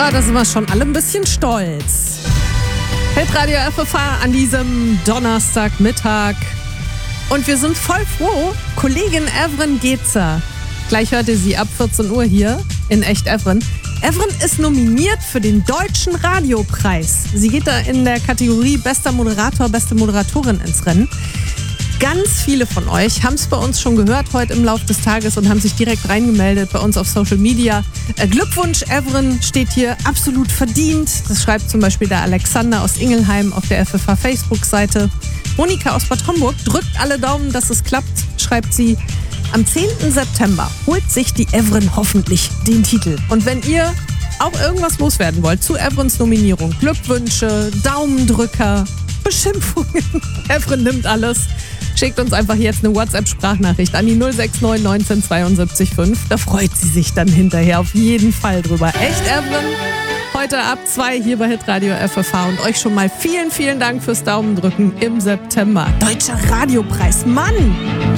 Ja, da sind wir schon alle ein bisschen stolz. Hitradio FFH an diesem Donnerstagmittag. Und wir sind voll froh, Kollegin Evren Gezer. Gleich hört ihr sie ab 14 Uhr hier in Echt Evren. Evren ist nominiert für den Deutschen Radiopreis. Sie geht da in der Kategorie Bester Moderator, Beste Moderatorin ins Rennen. Ganz viele von euch haben es bei uns schon gehört heute im Laufe des Tages und haben sich direkt reingemeldet bei uns auf Social Media. Glückwunsch, Evren steht hier absolut verdient. Das schreibt zum Beispiel der Alexander aus Ingelheim auf der FFH Facebook-Seite. Monika aus Bad Homburg drückt alle Daumen, dass es klappt, schreibt sie. Am 10. September holt sich die Evren hoffentlich den Titel. Und wenn ihr auch irgendwas loswerden wollt zu Evrens Nominierung, Glückwünsche, Daumendrücker, Beschimpfungen, Evren nimmt alles. Schickt uns einfach jetzt eine WhatsApp-Sprachnachricht an die 069 19 72 5. Da freut sie sich dann hinterher auf jeden Fall drüber. Echt, Evren? Heute ab 2 hier bei Hitradio FFH und euch schon mal vielen, vielen Dank fürs Daumendrücken im September. Deutscher Radiopreis, Mann!